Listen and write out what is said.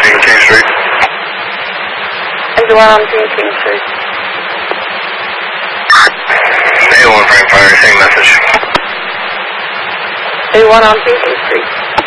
King Street. Is the one on King Street. A1 Frank Fire, same message. A1 on King Street.